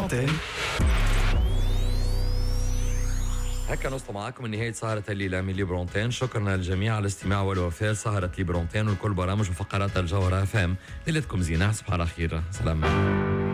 ليبرونتين. هكا نوصل معاكم لنهاية سهرة الليلة من ليبرونتين. شكرا للجميع على الاستماع والوفاء. سهرة ليبرونتين وكل برامج وفقرات الجوهرة FM. ليلتكم زينة، صباح الخير، سلام.